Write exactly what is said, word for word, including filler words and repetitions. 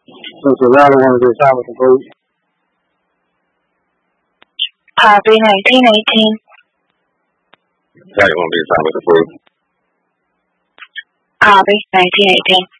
So, so now I want to do time with the vote. Copy nineteen eighteen. Now you want to do time with the vote. Copy nineteen eighteen.